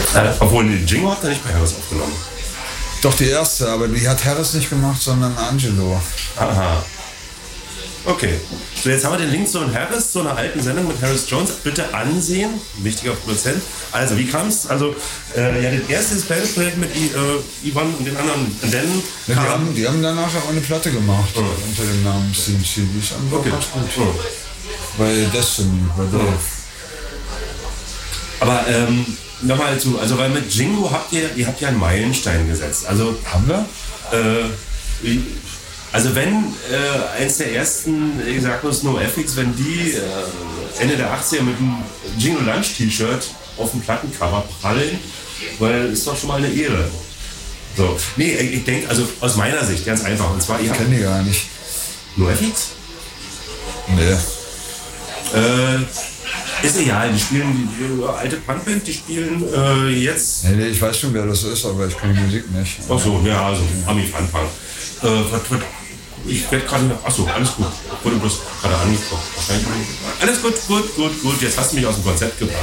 Obwohl, Jingo hat er nicht bei Harris aufgenommen. Doch, die erste, aber die hat Harris nicht gemacht, sondern Angelo. Aha. Okay. So, jetzt haben wir den Link zu Harris, zu einer alten Sendung mit Harris Jones. Bitte ansehen. Wichtiger Produzent. Also, wie kam es? Also, ja, das erste Bandprojekt mit Yvonne und den anderen. Und dann die haben danach auch eine Platte gemacht unter dem Namen CMC. Die ist einfach ganz gut. Bei Destiny, bei Dave. Aber nochmal zu, also weil mit Jingo habt ihr habt ja einen Meilenstein gesetzt. Also haben wir? Also wenn eins der ersten, ich sag nur NoFX, wenn die Ende der 80er mit einem Jingo Lunch T-Shirt auf dem Plattencover prallen, weil ist doch schon mal eine Ehre. So, nee, ich denke, also aus meiner Sicht ganz einfach. Und zwar, ich kenne die gar nicht. NoFX? Nee. Ist egal, die spielen die alte Punkband, die spielen jetzt. Nee, ich weiß schon, wer das ist, aber ich kenne die Musik nicht. Achso, ja, also Ami-Fun-Punk. Ich werde gerade. Achso, alles gut. Wurde bloß gerade angeguckt. Wahrscheinlich. Alles gut. Jetzt hast du mich aus dem Konzept gebracht.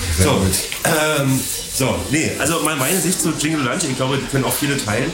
So, nee, also meine Sicht zu Jingle Lunch, ich glaube, die können auch viele teilen.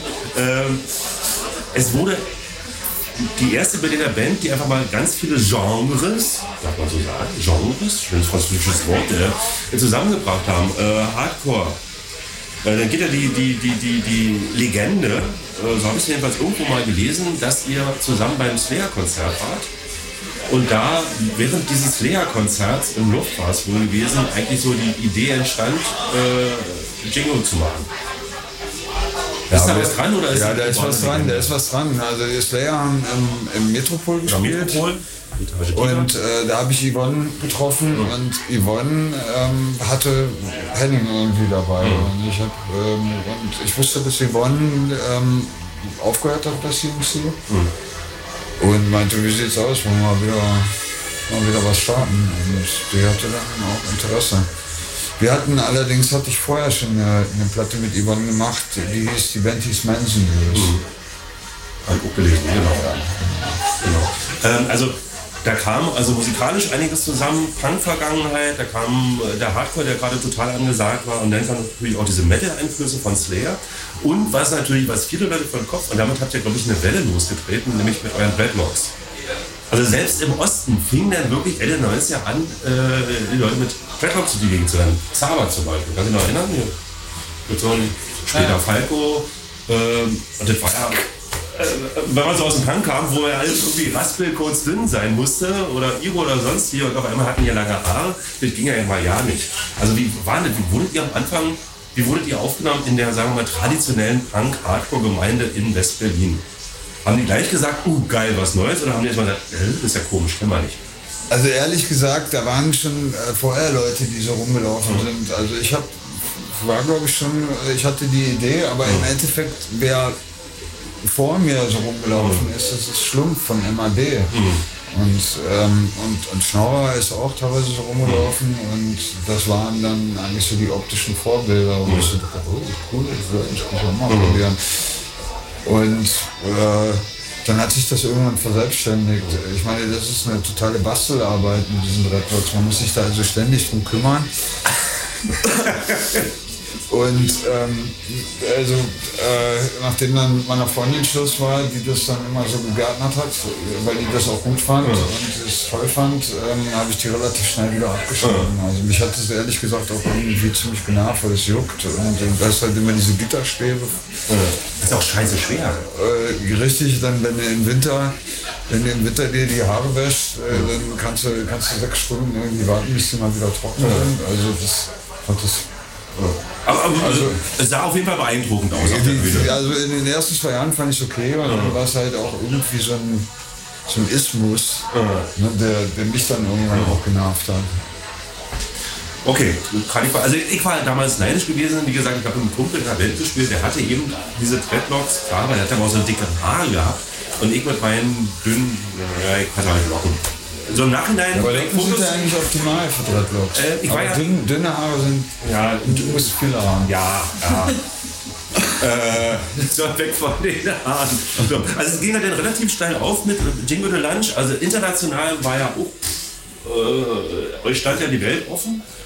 Es wurde die erste Berliner Band, die einfach mal ganz viele Genres, darf man so sagen, Genres, schönes französisches Wort, zusammengebracht haben. Hardcore. Dann geht ja die Legende, so habe ich es jedenfalls irgendwo mal gelesen, dass ihr zusammen beim Slayer-Konzert wart. Und da während dieses Slayer-Konzerts im Luft war es wohl gewesen, eigentlich so die Idee entstand, Jingo zu machen. Ist da was dran? Oder ist ja, da ist was dran. Also die Slayer haben im Metropol gespielt. Und da habe ich Yvonne getroffen und Yvonne hatte Henning irgendwie dabei. Und ich wusste, dass Yvonne aufgehört hat bei CMC. Und meinte, wie sieht's aus, wollen wir mal wieder was starten. Und die hatte dann auch Interesse. Hatte ich vorher schon eine Platte mit Yvonne gemacht, die hieß, die Band hieß Manson. Hab ich auch gelesen, genau. Also da kam also musikalisch einiges zusammen, Punk-Vergangenheit, da kam der Hardcore, der gerade total angesagt war, und dann kamen natürlich auch diese Metal-Einflüsse von Slayer und was viele Leute vor den Kopf, und damit habt ihr, glaube ich, eine Welle losgetreten, nämlich mit euren Dreadlocks. Also selbst im Osten fing dann wirklich Ende 90er an, die Leute mit Dreadlocks durch die Gegend zu rennen. Xaver zum Beispiel, kannst du dich noch erinnern? Ja. Mit so einem später Falco, und das war ja, wenn man so aus dem Punk kam, wo ja alles irgendwie raspel, kurz, dünn sein musste, oder Iro oder sonst wie, und auf einmal hatten die lange Haare, das ging ja mal ja nicht. Also wie wurdet ihr am Anfang, wie wurdet ihr aufgenommen in der, sagen wir mal, traditionellen Punk-Hardcore-Gemeinde in West-Berlin? Haben die gleich gesagt, geil, was Neues, oder haben die erstmal gesagt, das ist ja komisch, kennen wir nicht? Also ehrlich gesagt, da waren schon vorher Leute, die so rumgelaufen sind. Also ich hatte die Idee, aber im Endeffekt, wer vor mir so rumgelaufen ist, das ist Schlumpf von MAD. Und Schnorrer ist auch teilweise so rumgelaufen, und das waren dann eigentlich so die optischen Vorbilder. Und ich dachte, cool, ich will eigentlich auch mal probieren. Und dann hat sich das irgendwann verselbstständigt. Ich meine, das ist eine totale Bastelarbeit mit diesen Dreadlocks. Man muss sich da also ständig drum kümmern. Und nachdem dann mit meiner Freundin Schluss war, die das dann immer so gegärtnert hat, weil die das auch gut fand und es toll fand, habe ich die relativ schnell wieder abgeschnitten. Also mich hat das ehrlich gesagt auch irgendwie ziemlich genervt, weil es juckt. Und da ist halt immer diese Gitterstäbe. Das ist auch scheiße schwer. Richtig, dann wenn du im Winter dir die Haare wäschst, dann kannst du 6 Stunden irgendwie warten, bis die mal wieder trocken sind. Also das Also es sah auf jeden Fall beeindruckend aus. Also in den ersten 2 Jahren fand ich es okay, weil dann war es halt auch irgendwie so ein Ismus, der mich dann irgendwann auch genervt hat. Okay, also ich war damals neidisch gewesen, wie gesagt, ich habe mit einem Kumpel in der Welt gespielt, der hatte eben diese Dreadlocks, klar, weil der hat aber auch so dicke Haare gehabt, und ich mit meinen dünnen, ich weiß auch nicht, Locken. So im Nachhinein. Ja, aber Locken sind ja eigentlich optimal für Dreadlocks. Dünne Haare sind. Ja, du musst viele haben. Ja. So weg von den Haaren. So, also es ging dann relativ steil auf mit Jingo the Lunch. Also international war ja auch, euch stand ja die Welt offen.